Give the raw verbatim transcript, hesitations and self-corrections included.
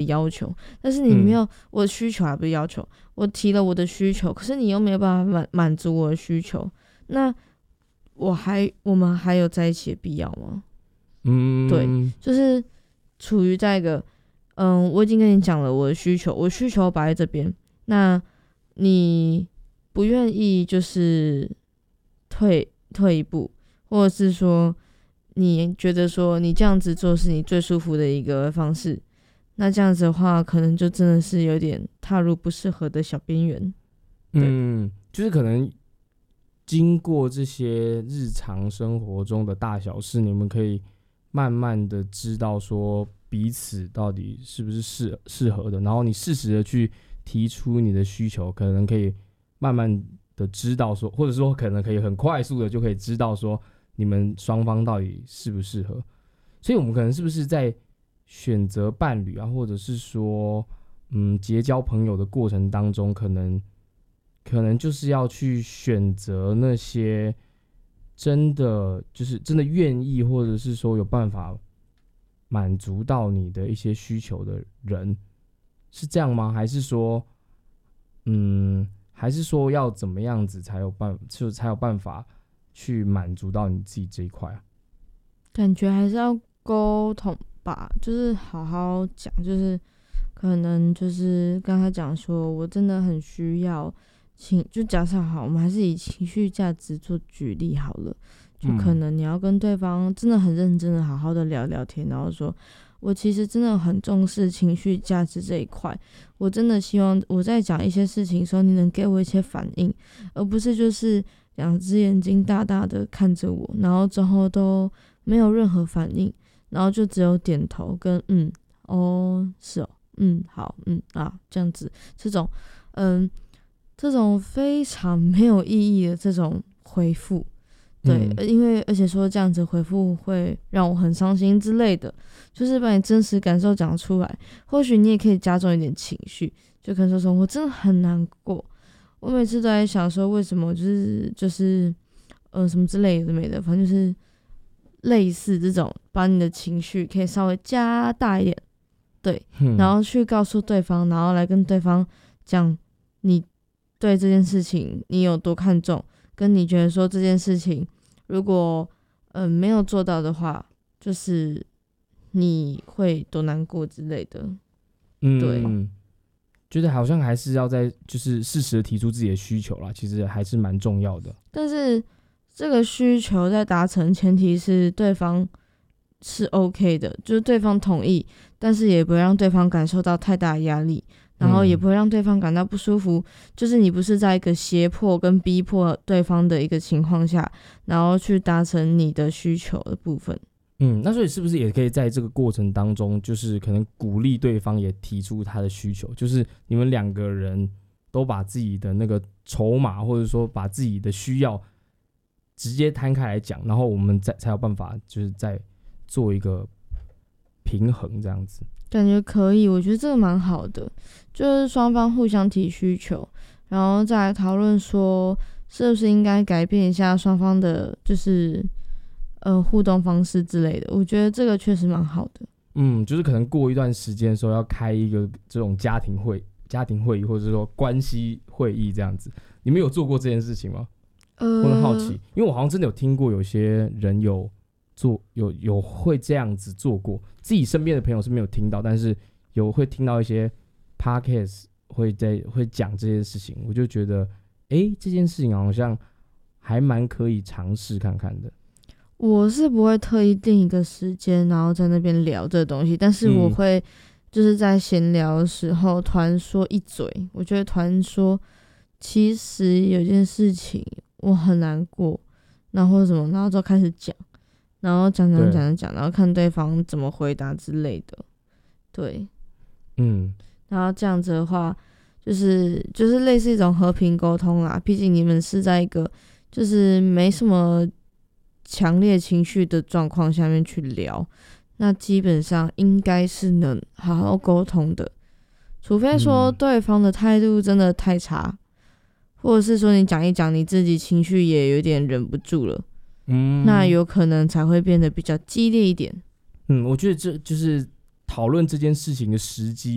要求，但是你没有、嗯、我的需求还不是要求，我提了我的需求，可是你又没有办法满满足我的需求，那我还我们还有在一起的必要吗？嗯，对，就是处于在一个嗯，我已经跟你讲了我的需求，我的需求摆在这边，那你不愿意就是退退一步，或者是说你觉得说你这样子做是你最舒服的一个方式，那这样子的话可能就真的是有点踏入不适合的小边缘。 嗯，就是可能经过这些日常生活中的大小事，你们可以慢慢的知道说彼此到底是不是适适合的，然后你适时的去提出你的需求，可能可以慢慢的知道说，或者说可能可以很快速的就可以知道说你们双方到底适不适合。所以我们可能是不是在选择伴侣啊，或者是说嗯结交朋友的过程当中，可能可能就是要去选择那些真的就是真的愿意，或者是说有办法满足到你的一些需求的人，是这样吗？还是说嗯还是说要怎么样子才有办就才有办法去满足到你自己这一块啊？ 感觉还是要沟通吧，就是好好讲，就是可能就是跟他讲说我真的很需要情，就假设好，我们还是以情绪价值做举例好了，就可能你要跟对方真的很认真的好好的聊聊天，然后说我其实真的很重视情绪价值这一块，我真的希望我在讲一些事情的时候你能给我一些反应，而不是就是两只眼睛大大的看着我，然后之后都没有任何反应，然后就只有点头跟嗯哦是哦嗯好嗯啊这样子，这种嗯这种非常没有意义的这种回复，对、嗯，因为而且说这样子回复会让我很伤心之类的，就是把你真实感受讲出来，或许你也可以加重一点情绪，就可能说什么我真的很难过，我每次都在想说为什么就是就是呃什么之类的没的，反正就是类似这种，把你的情绪可以稍微加大一点，对、嗯，然后去告诉对方，然后来跟对方讲你对这件事情你有多看重，跟你觉得说这件事情如果嗯、呃、没有做到的话，就是你会多难过之类的。嗯，对， 觉得好像还是要在就是适时的提出自己的需求啦，其实还是蛮重要的。 但是这个需求在达成前提是对方是 OK 的，就是对方同意，但是也不会让对方感受到太大的压力，然后也不会让对方感到不舒服、嗯、就是你不是在一个胁迫跟逼迫对方的一个情况下，然后去达成你的需求的部分。 嗯，那所以是不是也可以在这个过程当中，就是可能鼓励对方也提出他的需求，就是你们两个人都把自己的那个筹码，或者说把自己的需要直接摊开来讲，然后我们再才有办法就是再做一个平衡这样子。 感觉可以，我觉得这个蛮好的，就是双方互相提需求，然后再来讨论说是不是应该改变一下双方的就是呃互动方式之类的，我觉得这个确实蛮好的。 嗯，就是可能过一段时间的时候要开一个这种家庭会家庭会议，或者说关系会议这样子，你们有做过这件事情吗？呃，我很好奇，因为我好像真的有听过有些人有做有有会这样子做过，自己身边的朋友是没有听到，但是有会听到一些 podcast 会在会讲这件事情，我就觉得哎，这件事情好像还蛮可以尝试看看的。 我是不会特意定一个时间然后在那边聊这东西，但是我会就是在闲聊的时候突然说一嘴，我觉得突然说其实有件事情我很难过，然后什么，然后就开始讲，然后讲讲讲讲，然后看对方怎么回答之类的。对，嗯，然后这样子的话就是就是类似一种和平沟通啦，毕竟你们是在一个就是没什么强烈情绪的状况下面去聊，那基本上应该是能好好沟通的，除非说对方的态度真的太差、嗯、或者是说你讲一讲你自己情绪也有点忍不住了，嗯，那有可能才会变得比较激烈一点。 嗯，我觉得这就是讨论这件事情的时机